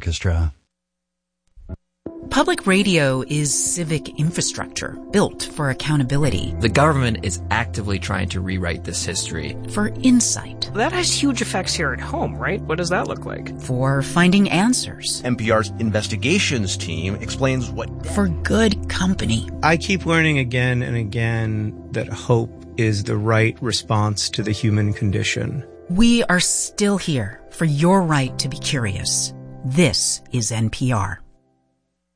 Orchestra. Public radio is civic infrastructure built for accountability. The government is actively trying to rewrite this history. For insight. That has huge effects here at home, right? What does that look like? For finding answers. NPR's investigations team explains what... For good company. I keep learning again and again that hope is the right response to the human condition. We are still here for your right to be curious. This is NPR.